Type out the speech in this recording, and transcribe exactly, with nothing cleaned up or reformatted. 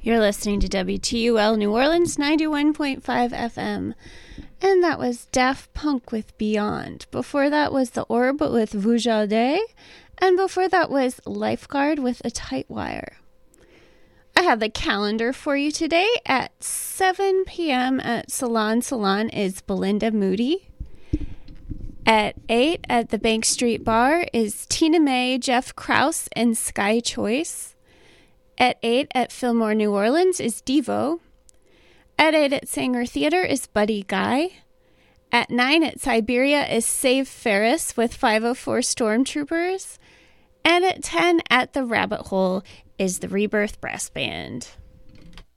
You're listening to W T U L New Orleans ninety-one point five F M. And that was Daft Punk with Beyond. Before that was The Orb with Vujade. And before that was Lifeguard with A Tight Wire. I have the calendar for you today. At seven p.m. at Salon Salon is Belinda Moody. At eight at the Bank Street Bar is Tina May, Jeff Krause, and Sky Choice. At eight at Fillmore New Orleans is Devo. At eight at Sanger Theater is Buddy Guy. At nine at Siberia is Save Ferris with five oh four Stormtroopers. And at ten at the Rabbit Hole is the Rebirth Brass Band.